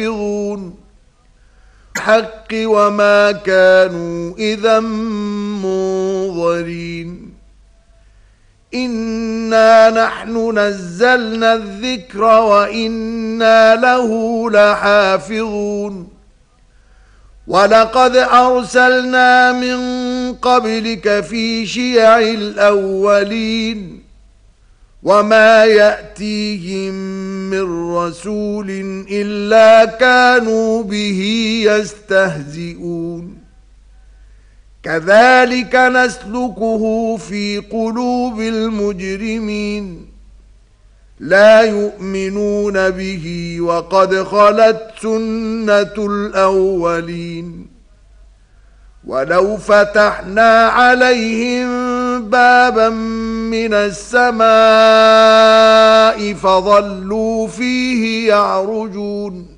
الحق وما كانوا إذا منظرين إنا نحن نزلنا الذكر وإنا له لحافظون ولقد أرسلنا من قبلك في شيع الأولين وما يأتيهم من رسول إلا كانوا به يستهزئون كذلك نسلكه في قلوب المجرمين لا يؤمنون به وقد خلت سنة الأولين ولو فتحنا عليهم بابا من السماء فظلوا فيه يعرجون